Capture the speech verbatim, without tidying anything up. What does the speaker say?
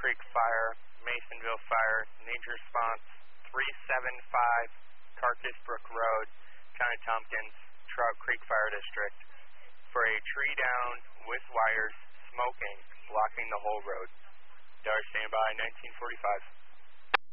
Creek Fire, Masonville Fire, need response three seven five Carcass Brook Road, County Tompkins, Trout Creek Fire District, for a tree down with wires, smoking, blocking the whole road. Dar standby, nineteen forty-five.